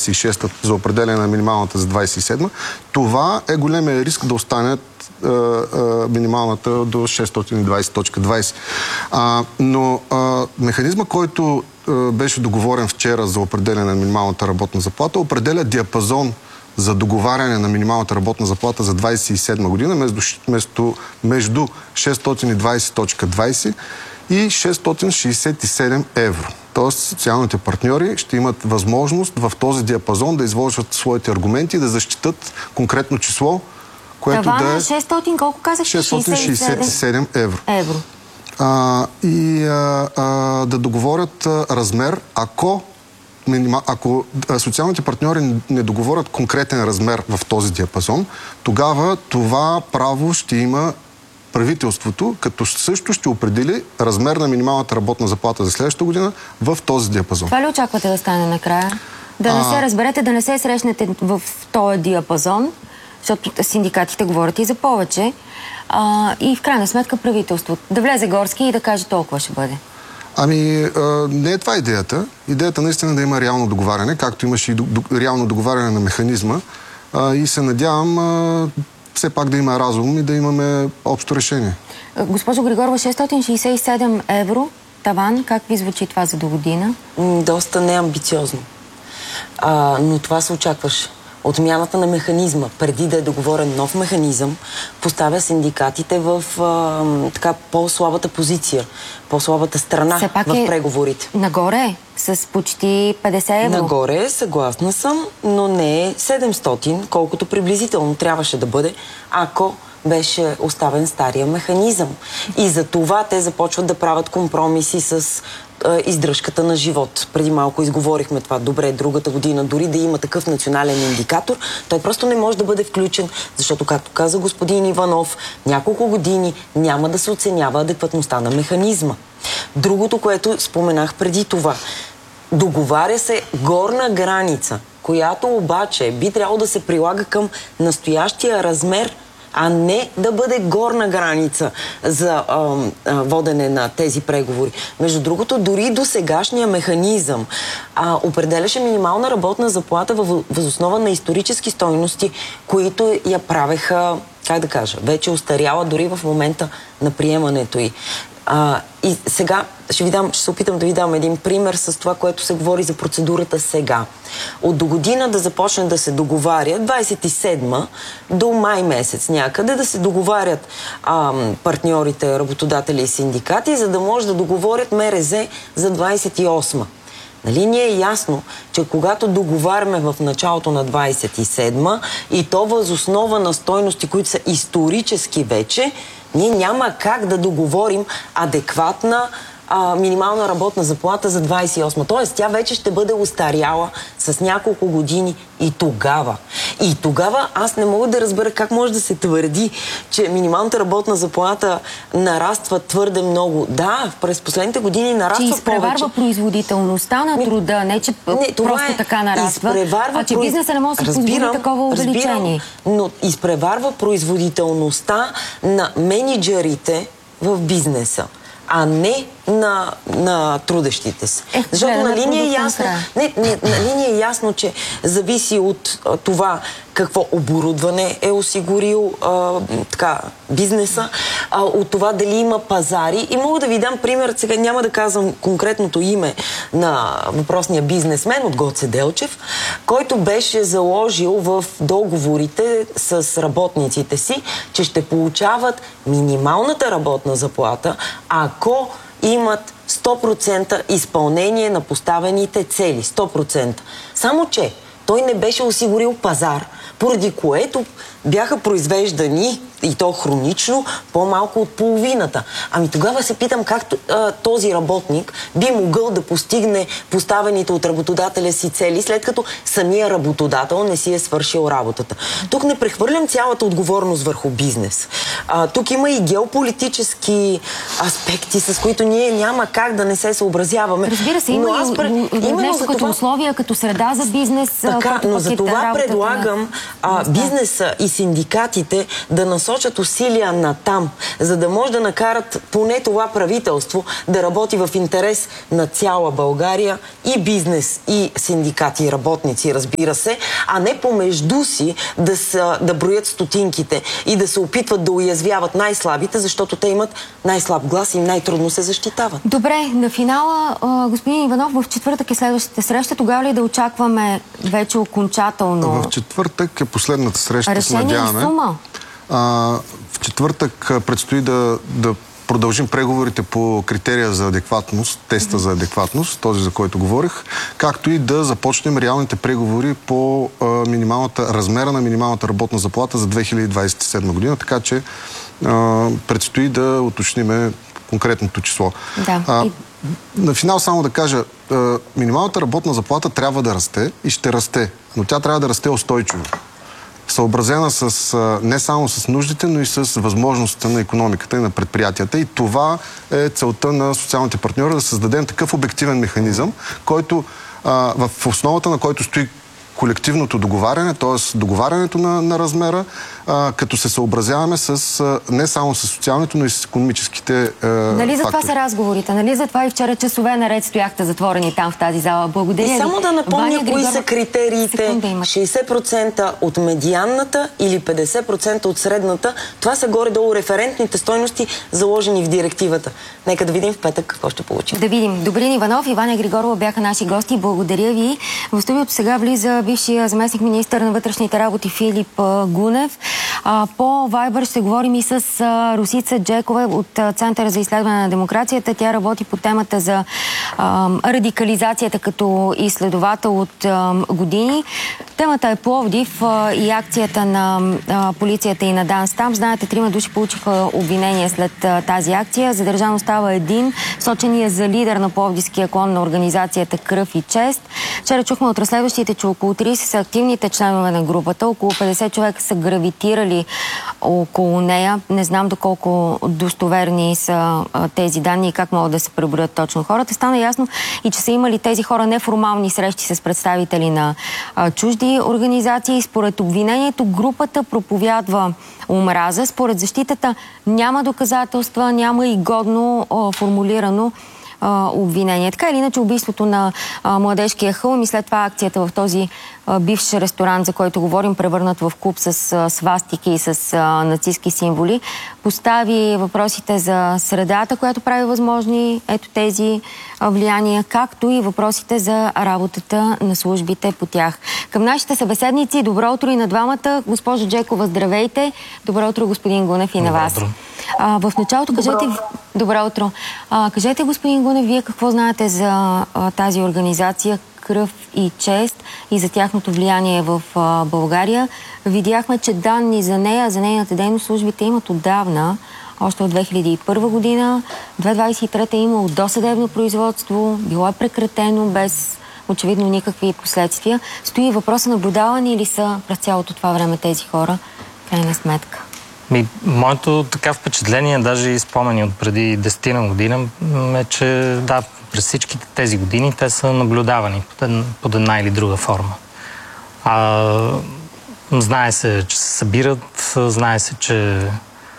26-та за определяне на минималната за 27-та, това е големия риск да останат минималната до 620.20. Но механизма, който беше договорен вчера за определяне на минималната работна заплата, определя диапазон за договаряне на минималната работна заплата за 27 година между 620.20 и 667 евро. Тоест социалните партньори ще имат възможност в този диапазон да изложат своите аргументи и да защитат конкретно число, което да е 600, колко казах? 667 евро. Да договорят размер, ако социалните партньори не договорят конкретен размер в този диапазон, тогава това право ще има правителството, като също ще определи размер на минималната работна заплата за следващата година в този диапазон. Това ли очаквате да стане накрая? Да не се разберете, да не се срещнете в този диапазон, защото синдикатите говорят и за повече, и в крайна сметка правителството да влезе Горски и да каже толкова ще бъде. Не е това идеята. Идеята наистина да има реално договаряне, както имаше и реално договаряне на механизма. И се надявам все пак да има разум и да имаме общо решение. Госпожо Григорова, 667 евро таван, как ви звучи това за до година? Доста неамбициозно. Но това се очакваше. Отмяната на механизма, преди да е договорен нов механизъм, поставя синдикатите в така по-слабата позиция, по-слабата страна в преговорите. Нагоре с почти 50 евро. Нагоре, съгласна съм, но не е 700, колкото приблизително трябваше да бъде, ако беше оставен стария механизъм. И за това те започват да правят компромиси с издръжката на живот. Преди малко изговорихме това. Добре, другата година, дори да има такъв национален индикатор, той просто не може да бъде включен, защото, както каза господин Иванов, няколко години няма да се оценява адекватността на механизма. Другото, което споменах преди това, договаря се горна граница, която обаче би трябвало да се прилага към настоящия размер, а не да бъде горна граница за водене на тези преговори. Между другото, дори до сегашния механизъм определяше минимална работна заплата въз основа на исторически стойности, които я правеха, как да кажа, вече устаряла дори в момента на приемането й. И сега ще се опитам да ви дам един пример с това, което се говори за процедурата сега. От до година да започне да се договарят, 27-ма до май месец някъде, да се договарят партньорите, работодатели и синдикати, за да може да договорят МРЗ за 28-ма. Нали ни е ясно, че когато договаряме в началото на 27-ма и то въз основа на стойности, които са исторически вече, ние няма как да договорим адекватна минимална работна заплата за 28-ма. Тоест, тя вече ще бъде устаряла с няколко години и тогава. И тогава аз не мога да разбера как може да се твърди, че минималната работна заплата нараства твърде много. Да, през последните години нараства повече. Че изпреварва производителността на труда, не че просто така нараства, а че бизнеса не може да се позволи такова увеличение. Но изпреварва производителността на мениджърите в бизнеса, а не на трудещите се. Защото на линия е ясно, че зависи от това какво оборудване е осигурил бизнеса, от това дали има пазари. И мога да ви дам пример, сега няма да казвам конкретното име на въпросния бизнесмен от Гоце Делчев, който беше заложил в договорите с работниците си, че ще получават минималната работна заплата, ако имат 100% изпълнение на поставените цели. 100%. Само че той не беше осигурил пазар, поради което бяха произвеждани, и то хронично, по-малко от половината. Ами тогава се питам как този работник би могъл да постигне поставените от работодателя си цели, след като самия работодател не си е свършил работата. Тук не прехвърлям цялата отговорност върху бизнес. Тук има и геополитически аспекти, с които ние няма как да не се съобразяваме. Разбира се, има нещо като условия, като среда за бизнес. Така, но за това предлагам бизнеса и синдикатите да насочат усилия на там, за да може да накарат поне това правителство да работи в интерес на цяла България и бизнес, и синдикати, и работници, разбира се, а не помежду си да броят стотинките и да се опитват да уязвяват най-слабите, защото те имат най-слаб глас и най-трудно се защитават. Добре, на финала, господин Иванов, в четвъртък е следващата среща. Тогава ли да очакваме вече окончателно? В четвъртък е последната среща. Решение и сума? В четвъртък предстои да продължим преговорите по критерия за адекватност, теста за адекватност, този за който говорих, както и да започнем реалните преговори по размера на минималната работна заплата за 2027 година, така че предстои да уточниме конкретното число. Да. На финал само да кажа, минималната работна заплата трябва да расте и ще расте, но тя трябва да расте устойчиво. Съобразена не само с нуждите, но и с възможността на икономиката и на предприятията. И това е целта на социалните партньори, да създадем такъв обективен механизъм, който в основата на който стои колективното договаряне, т.е. договарянето на размера, като се съобразяваме не само с социалното, но и с икономическите Нали за това са разговорите? Нали за това и вчера часове наред стояхте затворени там в тази зала? Благодаря ви. И само да напомня кои са критериите. 60% от медианната или 50% от средната. Това са горе-долу референтните стойности, заложени в директивата. Нека да видим в петък какво ще получим. Да видим. Добрин Иванов и Ваня Григорова бяха наши гости. Благодаря ви. В студиото сега влиза бившия заместник министър на вътрешните работи Филип Гунев. По Вайбър ще говорим и с Росица Джекова от Центъра за изследване на демокрацията. Тя работи по темата за радикализацията като изследовател от години. Темата е Пловдив и акцията на полицията и на ДАНС там. Знаете, 3 души получиха обвинения след тази акция. Задържан остава един. Сочен е за лидер на пловдивския клон на организацията Кръв и чест. Вчера чухме от разследващите, че около 30 са активните членове на групата. Около 50 човека са гравитирали около нея. Не знам доколко достоверни са тези данни и как могат да се преброят точно хората. Стана ясно и че са имали тези хора неформални срещи с представители на чужди организации. Според обвинението групата проповядва омраза. Според защитата няма доказателства, няма и годно формулирано обвинение. Така или иначе убийството на Младежкия хълм и след това акцията в този бивш ресторант, за който говорим, превърнат в клуб с свастики и с нацистки символи, постави въпросите за средата, която прави възможни ето тези влияния, както и въпросите за работата на службите по тях. Към нашите събеседници, добро утро и на двамата. Госпожо Джекова, здравейте. Добро утро, господин Гунев, и на вас. В началото кажете... Добро утро. Кажете, господин Гунев, вие какво знаете за тази организация Кръв и чест и за тяхното влияние в България? Видяхме, че данни за нея, за нейната дейност службите имат отдавна, още от 2001 година. 2023 е имало досъдебно производство, било е прекратено без очевидно никакви последствия. Стои въпроса, наблюдавани ли са през цялото това време тези хора, крайна сметка? Моето така впечатление, даже и спомени от преди 10 година, е, че да, през всичките тези години те са наблюдавани под една или друга форма. Знае се, че се събират, знае се, че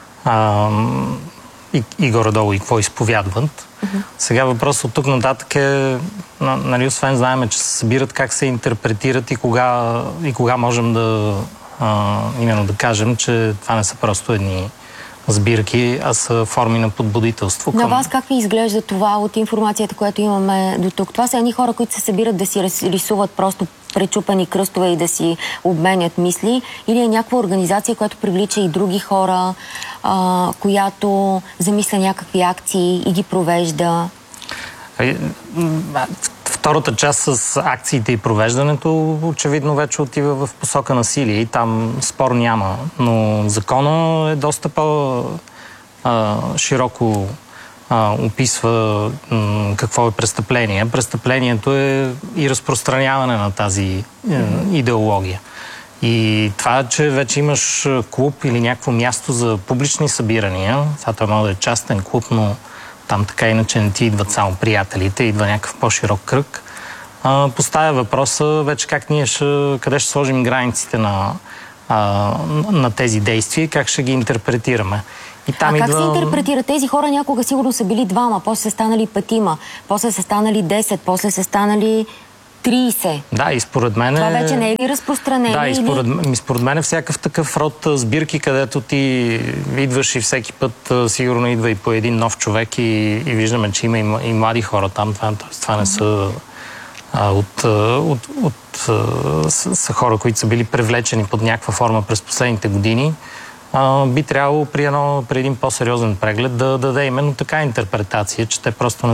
и горе-долу и какво изповядват. Сега въпрос от тук нататък е, нали, освен знаем, че се събират, как се интерпретират и кога можем именно да кажем, че това не са просто едни сбирки, а са форми на подбудителство. На вас как ви изглежда това от информацията, която имаме до тук? Това са едни хора, които се събират да си рисуват просто пречупани кръстове и да си обменят мисли? Или е някаква организация, която привлича и други хора, която замисля някакви акции и ги провежда? Втората част с акциите и провеждането очевидно вече отива в посока насилие и там спор няма. Но законът е доста по-широко описва какво е престъпление. Престъплението е и разпространяване на тази идеология. И това, че вече имаш клуб или някакво място за публични събирания, това може да е частен клуб, но там така иначе не ти идват само приятелите, идва някакъв по-широк кръг. Поставя въпроса вече как ние къде ще сложим границите на тези действия, как ще ги интерпретираме. И там как се интерпретира? Тези хора някога сигурно са били 2, после са станали 5, после са станали 10, после са станали 30. Да, и според мен... Това вече не е ли разпространение? Да, и според мен всякакъв такъв род сбирки, където ти идваш и всеки път сигурно идва и по един нов човек и виждаме, че има и млади хора там. Това не са... са хора, които са били привлечени под някаква форма през последните години. Би трябвало при един по-сериозен преглед да даде именно така интерпретация, че те просто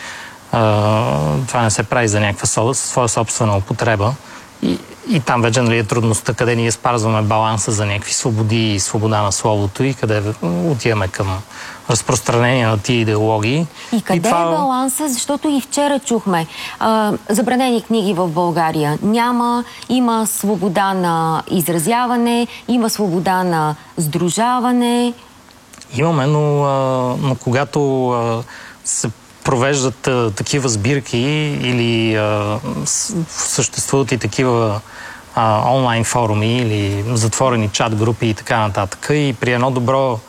това не се прави за някаква своя собствена употреба. И там вече е трудността, къде ние спазваме баланса за някакви свободи и свобода на словото и къде отиваме към разпространение на тия идеологии. И къде е баланса? Защото и вчера чухме забранени книги в България. Има свобода на изразяване, има свобода на сдружаване. Имаме, но когато се провеждат такива сбирки или съществуват и такива онлайн форуми или затворени чат групи и така нататък. И при едно добро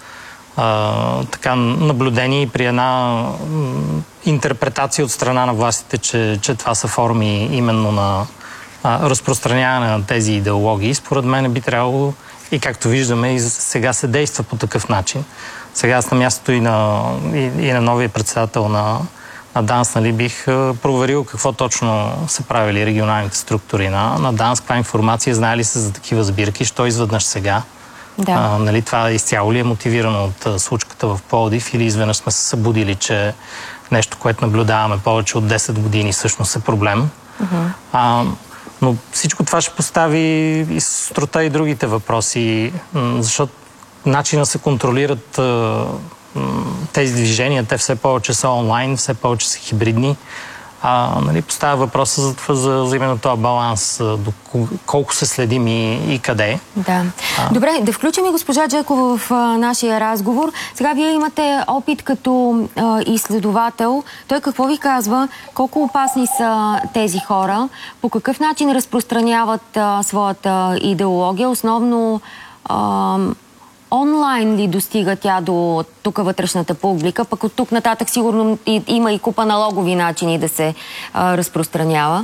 наблюдение и при една интерпретация от страна на властите, че това са форми именно на разпространяване на тези идеологии, според мен би трябвало, и както виждаме, и сега се действа по такъв начин. Сега аз на мястото и на новия председател на ДАНС, бих проверил какво точно са правили регионалните структури на ДАНС, каква информация, знаели са за такива сбирки, що изведнъж сега. Да. Това изцяло ли е мотивирано от случката в Пловдив или изведнъж сме се събудили, че нещо, което наблюдаваме повече от 10 години, всъщност е проблем. Но всичко това ще постави и с острота и другите въпроси, защото начина се контролират тези движения, те все повече са онлайн, все повече са хибридни. Поставя въпроса за именно този баланс, колко се следим и къде. Да. Добре, да включим и госпожа Джекова в нашия разговор. Сега вие имате опит като изследовател. Той какво ви казва? Колко опасни са тези хора? По какъв начин разпространяват своята идеология? Основно онлайн ли достига тя до тук вътрешната публика, пък от тук нататък сигурно има и купа налогови начини да се разпространява?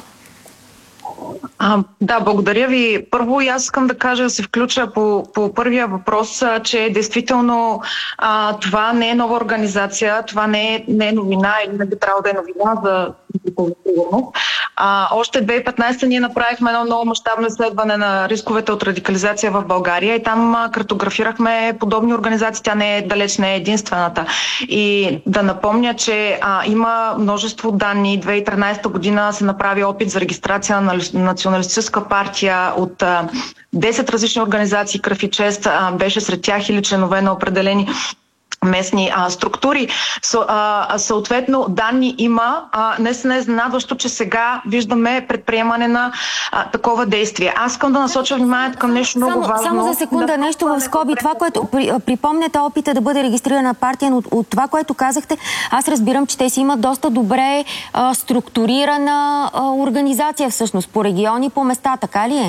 Да, благодаря ви. Първо аз искам да кажа, да се включа по първия въпрос, че действително това не е нова организация, това не е новина или не би трябвало да е новина за сигурност. Още 2015 ние направихме едно много мащабно изследване на рисковете от радикализация в България и там картографирахме подобни организации. Тя далеч не е единствената. И да напомня, че има множество данни. 2013 година се направи опит за регистрация на националистическа партия от 10 различни организации. Кръв и чест беше сред тях или членове на определени местни структури. Съответно, данни има. Наистина е изненадващо, че сега виждаме предприемане на такова действие. Аз искам да насоча вниманието към нещо много важно. Само за секунда, нещо в скоби. Това, което припомняте опита да бъде регистрирана партия, но от това, което казахте, аз разбирам, че те си имат доста добре структурирана организация всъщност по региони, по места, така ли е?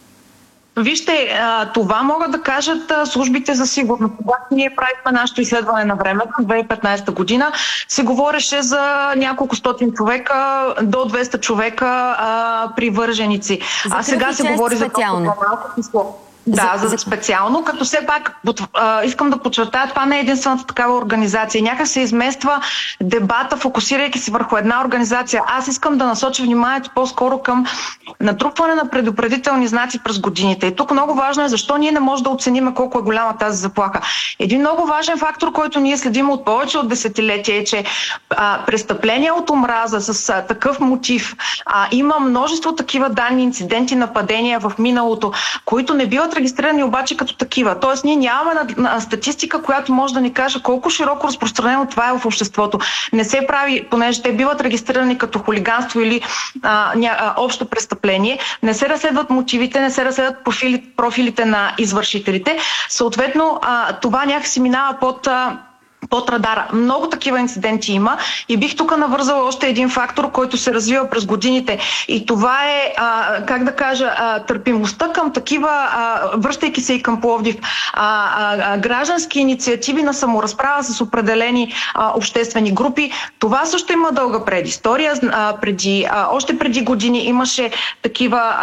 Вижте, това могат да кажат службите за сигурност. Когато ние правихме нашето изследване на времето, 2015 година, се говореше за няколко стотин човека, до 200 човека привърженици. А сега се говори за по-малко число. Да, за специално, като все пак искам да подчертая, това не е единствената такава организация. Някак се измества дебата, фокусирайки се върху една организация. Аз искам да насоча вниманието по-скоро към натрупване на предупредителни знаци през годините. И тук много важно е защо ние не можем да оценим колко е голяма тази заплаха. Един много важен фактор, който ние следим от повече от десетилетия е, че престъпления от омраза с такъв мотив има множество такива данни, инциденти, нападения в миналото, които не биват регистрирани обаче като такива. Тоест ние нямаме статистика, която може да ни каже колко широко разпространено това е в обществото. Не се прави, понеже те биват регистрирани като хулиганство или общо престъпление, не се разследват мотивите, не се разследват профилите на извършителите. Съответно, това някакси минава под под радара. Много такива инциденти има и бих тук навързала още един фактор, който се развива през годините. И това е, търпимостта към такива, връщайки се и към Пловдив, граждански инициативи на саморазправа с определени обществени групи. Това също има дълга предистория. Още преди години имаше такива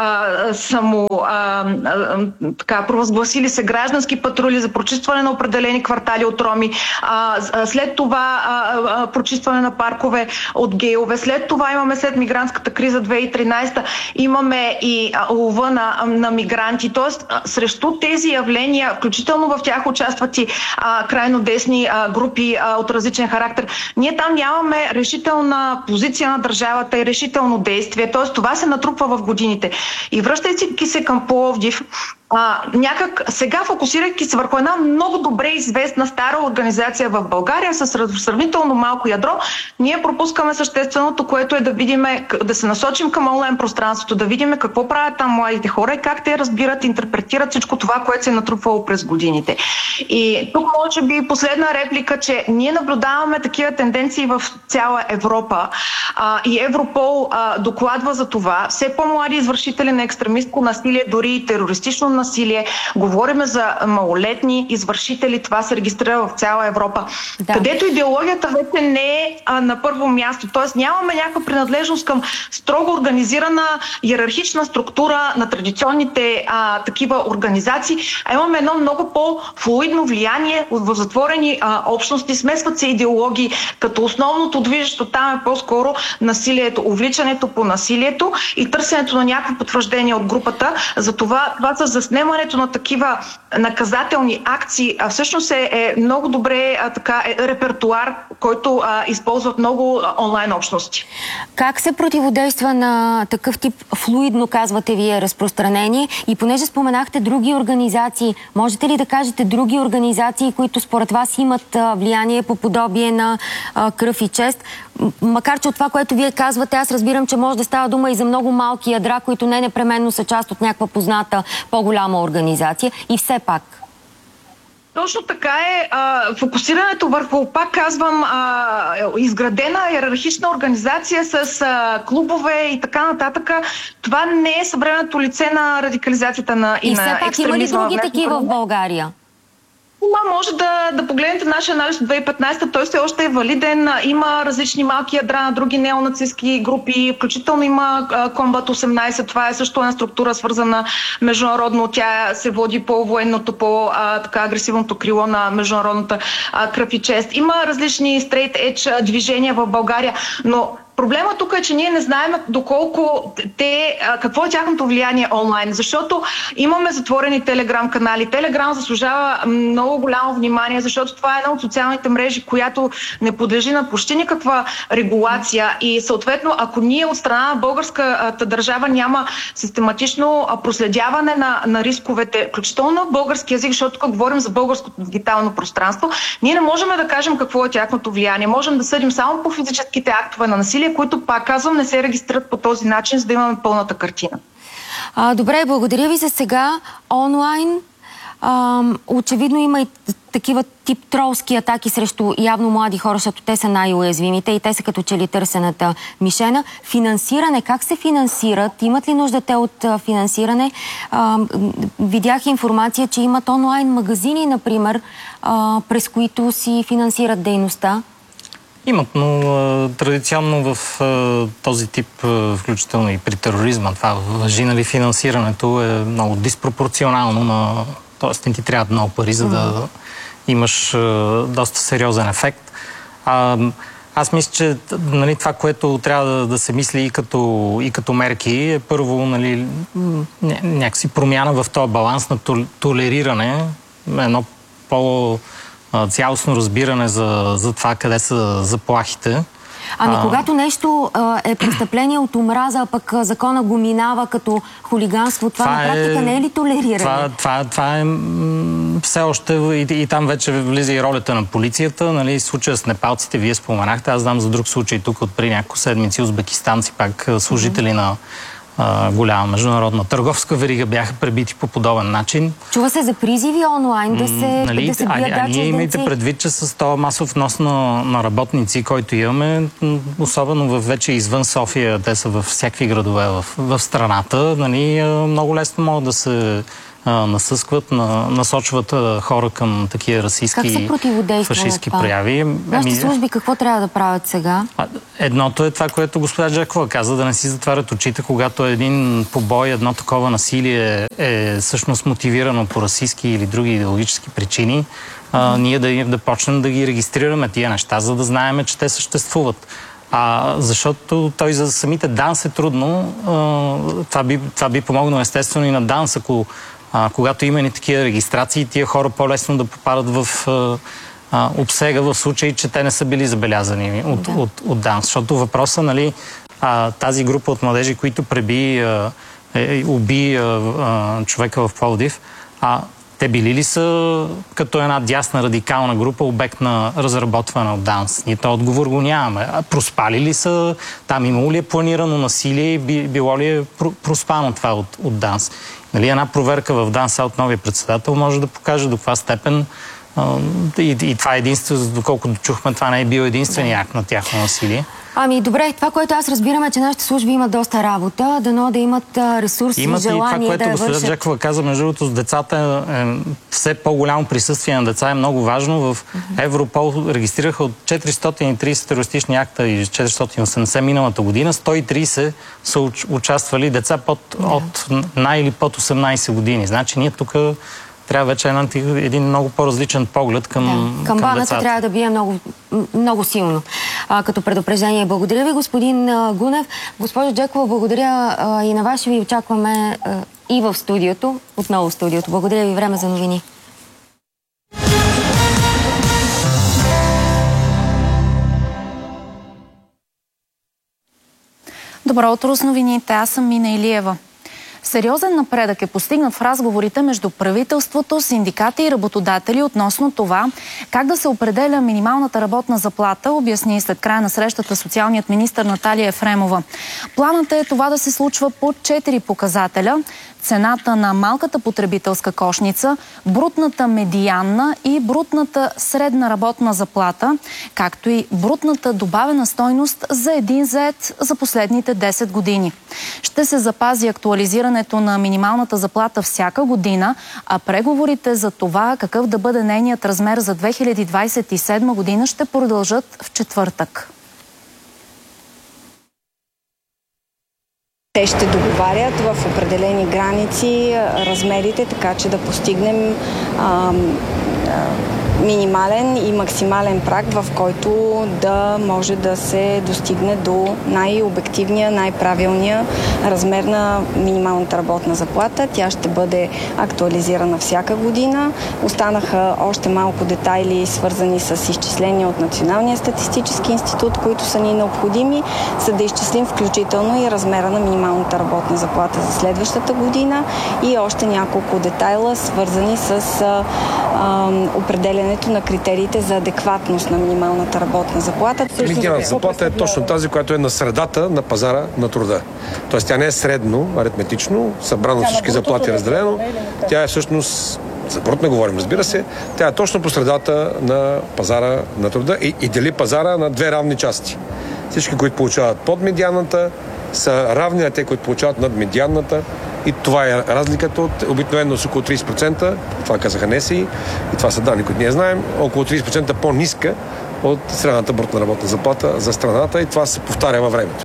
провъзгласили се граждански патрули за прочистване на определени квартали от роми. След това прочистване на паркове от гейове. След това имаме, след мигрантската криза 2013, имаме и лова на мигранти. Тоест, срещу тези явления, включително в тях участват и крайно десни групи от различен характер, ние там нямаме решителна позиция на държавата и решително действие. Тоест, това се натрупва в годините. И връщайки се към Пловдив, някак сега, фокусирайки се върху една много добре известна стара организация в България с сравнително малко ядро, ние пропускаме същественото, което е да видим, да се насочим към онлайн пространството, да видим какво правят там младите хора и как те разбират, интерпретират всичко това, което се е натрупвало през годините. И тук може би последна реплика, че ние наблюдаваме такива тенденции в цяла Европа и Европол докладва за това. Все по-млади извършители на екстремистко насилие, дори и терористично насилие. Говориме за малолетни извършители. Това се регистрира в цяла Европа. Да. Където идеологията вече не е на първо място. Тоест нямаме някаква принадлежност към строго организирана иерархична структура на традиционните такива организации, а имаме едно много по-флуидно влияние в затворени общности. Смесват се идеологии, като основното движещо там е по-скоро насилието, увличането по насилието и търсенето на някакво потвърждение от групата. Затова това с заснемането на такива наказателни акции всъщност е много добре репертуар, който използват много онлайн общности. Как се противодейства на такъв тип флуидно, казвате вие, разпространение? И понеже споменахте други организации, можете ли да кажете други организации, които според вас имат влияние по подобие на Кръв и чест? Макар че от това, което вие казвате, аз разбирам, че може да става дума и за много малки ядра, които не непременно са част от някаква позната по-голяма организация. И все пак. Точно така е. Фокусирането върху, пак казвам, изградена иерархична организация с клубове и така нататък. Това не е съвременното лице на радикализацията на екстремизма. И все пак има ли други такива в България? Може да погледнете нашия анализ от 2015, той все още е валиден. Има различни малки ядра на други неонацистски групи, включително има Комбат 18, това е също една структура свързана международно. Тя се води по военното, по агресивното крило на международната Кръв и чест. Има различни стрейт едж движения в България, но проблемът тук е, че ние не знаем доколко какво е тяхното влияние онлайн, защото имаме затворени телеграм канали. Телеграм заслужава много голямо внимание, защото това е една от социалните мрежи, която не подлежи на почти никаква регулация и съответно, ако ние от страна на българската държава няма систематично проследяване на рисковете, включително на български език, защото тук говорим за българското дигитално пространство, ние не можем да кажем какво е тяхното влияние. Можем да съдим само по физическите актове на насилие, които, пак казвам, не се регистрират по този начин, за да имаме пълната картина. Добре, благодаря ви за сега. Онлайн очевидно има и такива тип тролски атаки срещу явно млади хора, защото те са най-уязвимите и те са като че ли търсената мишена. Финансиране, как се финансират? Имат ли нужда те от финансиране? Видях информация, че имат онлайн магазини, например, през които си финансират дейността. Имат, но традиционно в този тип, включително и при тероризма, това важи, нали, финансирането е много диспропорционално тоест не ти трябват много пари, за да имаш доста сериозен ефект. Аз мисля, че нали, това, което трябва да се мисли и като мерки, е първо нали, някакси промяна в този баланс на толериране, едно по-цялостно разбиране за това къде са заплахите. Ами когато нещо е престъпление от омраза, а пък закона го минава като хулиганство, това на практика не е ли толериране? Това е все още и там вече влиза и ролята на полицията. Нали, случая с непалците, вие споменахте. Аз знам за друг случай тук от преди няколко седмици, узбекистанци, пак служители на голяма международна търговска верига бяха пребити по подобен начин. Чува се за призиви онлайн да се бият дачи. Ние имайте предвид, че с този масов внос на работници, който имаме, особено вече извън София, те са във всякакви градове в страната, нали, много лесно могат да се насъскват, насочват хора към такива расистски, фашистски прояви. Вашите служби какво трябва да правят сега? Едното е това, което госпожа Джакова каза, да не си затварят очите, когато един побой, едно такова насилие е всъщност мотивирано по расистски или други идеологически причини. Ние да почнем да ги регистрираме тия неща, за да знаем, че те съществуват. Защото той за самите ДАНС е трудно. Това би помогнало естествено и на ДАНС, когато има и такива регистрации, тия хора по-лесно да попадат в обсега, в случай, че те не са били забелязани от ДАНС. Защото въпросът, нали, тази група от младежи, които уби човека в Пловдив, те били ли са като една дясна радикална група обект на разработване от ДАНС? Ние този отговор го нямаме. Проспали ли са? Там имало ли е планирано насилие и било ли е проспано това от ДАНС? Нали, една проверка в ДАНС от новия председател може да покаже до каква степен и това е единствено, доколкото чухме, това не е бил единствения акт на тяхно насилие. Добре, това, което аз разбирам е, че нашите служби имат доста работа, дано да имат ресурси, желание да я вършат. Имат и това, което госпожа Джакова каза, между другото, с децата все по-голямо присъствие на деца е много важно. В Европол регистрираха от 430 терористични акта и 480 миналата година, 130 са участвали деца от или под 18 години. Значи ние тук трябва вече един много по-различен поглед към камбаната децата. Трябва да бие много, много силно като предупреждение. Благодаря ви, господин Гунев. Госпожо Джакова, благодаря и на вас. Ви очакваме и в студиото, отново в студиото. Благодаря ви. Време за новини. Добро утро с новините. Аз съм Мина Илиева. Сериозен напредък е постигнат в разговорите между правителството, синдикати и работодатели относно това как да се определя минималната работна заплата, обясни след края на срещата социалният министър Наталия Ефремова. Планът е това да се случва по 4 показателя: цената на малката потребителска кошница, брутната медианна и брутната средна работна заплата, както и брутната добавена стойност за един зает за последните 10 години. Ще се запази актуализирането на минималната заплата всяка година, а преговорите за това какъв да бъде нейният размер за 2027 година ще продължат в четвъртък. Те ще договарят в определени граници размерите, така че да постигнем минимален и максимален праг, в който да може да се достигне до най-обективния, най-правилния размер на минималната работна заплата. Тя ще бъде актуализирана всяка година. Останаха още малко детайли, свързани с изчисления от Националния статистически институт, които са ни необходими, за да изчислим включително и размера на минималната работна заплата за следващата година и още няколко детайла, свързани с определенето на критериите за адекватност на минималната работна заплата. Минималната заплата е точно тази, която е на средата на пазара на труда. Тоест тя не е средно, аритметично, събрано всички заплати разделено. Тя е всъщност, за брутно говорим, разбира се, тя е точно по средата на пазара на труда и дели пазара на две равни части. Всички, които получават под медианната, са равни на те, които получават над медианната. И това е разликата от обикновено с около 30%, това казаха НСИ, и това са данни, които ние знаем, около 30% по-ниска от средната брутна работна заплата за страната и това се повтаря във времето.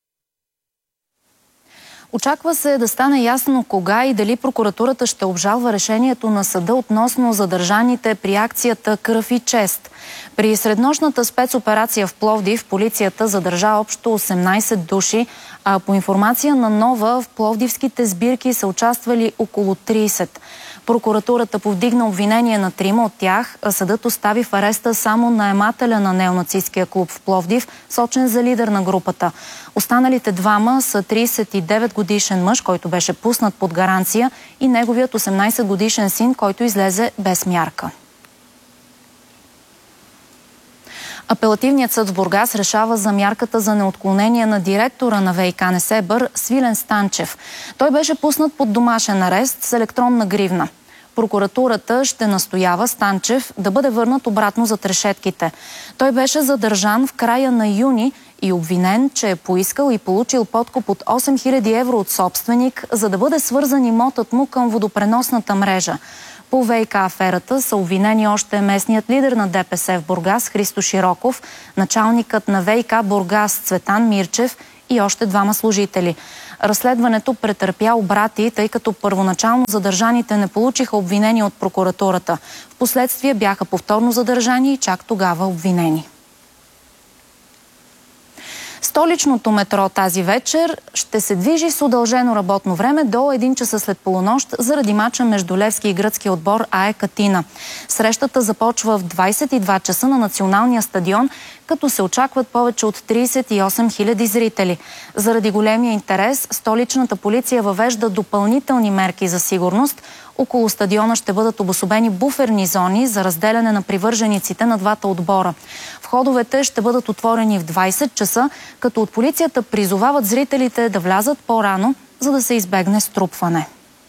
Очаква се да стане ясно кога и дали прокуратурата ще обжалва решението на съда относно задържаните при акцията "Кръв и чест". При среднощната спецоперация в Пловдив полицията задържа общо 18 души, а по информация на Нова в пловдивските сбирки са участвали около 30. Прокуратурата повдигна обвинение на 3 от тях, а съдът остави в ареста само наемателя на неонацистския клуб в Пловдив, сочен за лидер на групата. Останалите двама са 39-годишен мъж, който беше пуснат под гаранция, и неговият 18-годишен син, който излезе без мярка. Апелативният съд в Бургас решава за мярката за неотклонение на директора на ВиК Несебър Свилен Станчев. Той беше пуснат под домашен арест с електронна гривна. Прокуратурата ще настоява Станчев да бъде върнат обратно зад решетките. Той беше задържан в края на юни и обвинен, че е поискал и получил подкуп от 8000 евро от собственик, за да бъде свързан имотът му към водопреносната мрежа. По ВиК аферата са обвинени още местният лидер на ДПС в Бургас Христо Широков, началникът на ВиК Бургас Цветан Мирчев и още 2 служители. Разследването претърпя обрати, тъй като първоначално задържаните не получиха обвинения от прокуратурата. Впоследствие бяха повторно задържани и чак тогава обвинени. Столичното метро тази вечер ще се движи с удължено работно време до 1 часа след полунощ заради мача между левски и гръцки отбор АЕК Атина. Срещата започва в 22 часа на националния стадион, като се очакват повече от 38 000 зрители. Заради големия интерес, столичната полиция въвежда допълнителни мерки за сигурност. Около стадиона ще бъдат обособени буферни зони за разделяне на привържениците на двата отбора. Входовете ще бъдат отворени в 20 часа, като от полицията призовават зрителите да влязат по-рано, за да се избегне струпване.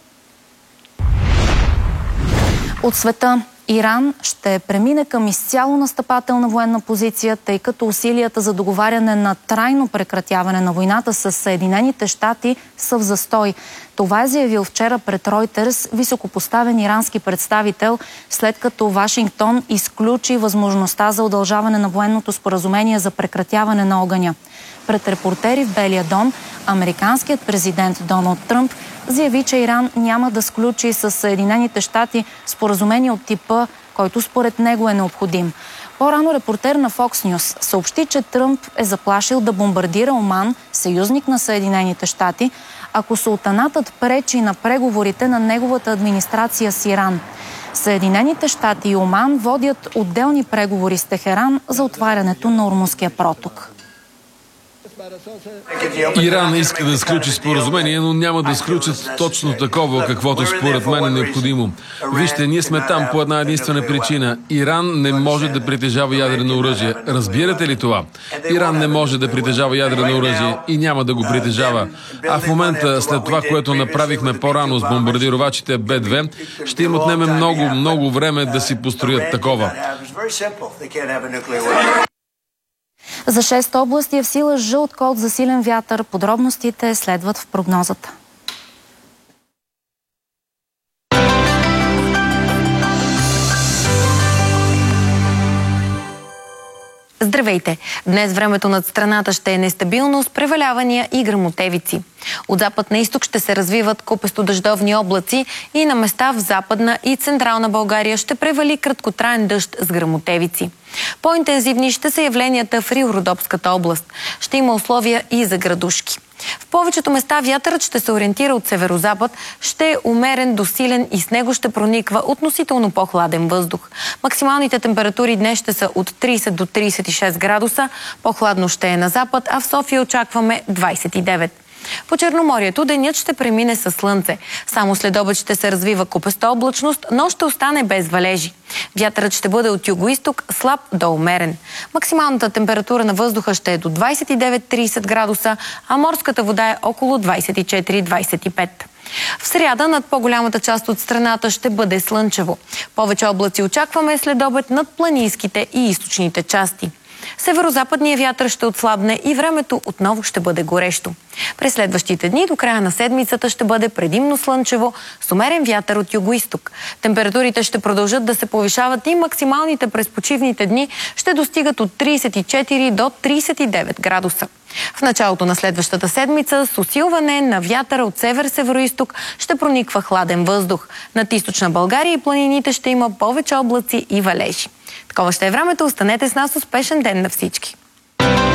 От света Иран ще премине към изцяло настъпателна военна позиция, тъй като усилията за договаряне на трайно прекратяване на войната с Съединените щати са в застой. Това е заявил вчера пред Ройтерс високопоставен ирански представител, след като Вашингтон изключи възможността за удължаване на военното споразумение за прекратяване на огъня. Пред репортери в Белия дом, американският президент Доналд Тръмп заяви, че Иран няма да сключи с Съединените щати споразумение от типа, който според него е необходим. По-рано репортер на Fox News съобщи, че Тръмп е заплашил да бомбардира Оман, съюзник на Съединените щати, ако султанатът пречи на преговорите на неговата администрация с Иран. Съединените щати и Оман водят отделни преговори с Техеран за отварянето на Ормузския проток. Иран иска да сключи споразумение, но няма да сключат точно такова, каквото според мен е необходимо. Вижте, ние сме там по една единствена причина. Иран не може да притежава ядрено оръжие. Разбирате ли това? Иран не може да притежава ядрено оръжие и няма да го притежава. А в момента, след това, което направихме по-рано с бомбардировачите Б-2, ще им отнеме много време да си построят такова. За 6 области е в сила жълт код за силен вятър. Подробностите следват в прогнозата. Здравейте! Днес времето над страната ще е нестабилно с превалявания и гръмотевици. От запад на изток ще се развиват купесто-дъждовни облаци и на места в Западна и Централна България ще превали краткотраен дъжд с гръмотевици. По-интензивни ще са явленията в Ривнодопската област. Ще има условия и за градушки. В повечето места вятърът ще се ориентира от северозапад, ще е умерен до силен и с него ще прониква относително по-хладен въздух. Максималните температури днес ще са от 30 до 36 градуса, по-хладно ще е на запад, а в София очакваме 29. По Черноморието денят ще премине със слънце. Само след обед ще се развива купеста облачност, но ще остане без валежи. Вятърът ще бъде от югоизток слаб до умерен. Максималната температура на въздуха ще е до 29-30 градуса, а морската вода е около 24-25. В сряда над по-голямата част от страната ще бъде слънчево. Повече облаци очакваме след обед над планинските и източните части. Северозападният вятър ще отслабне и времето отново ще бъде горещо. През следващите дни до края на седмицата ще бъде предимно слънчево с умерен вятър от югоизток. Температурите ще продължат да се повишават и максималните през почивните дни ще достигат от 34 до 39 градуса. В началото на следващата седмица с усилване на вятъра от север-североизток ще прониква хладен въздух. Над източна България и планините ще има повече облаци и валежи. Такова ще е времето. Останете с нас. Успешен ден на всички!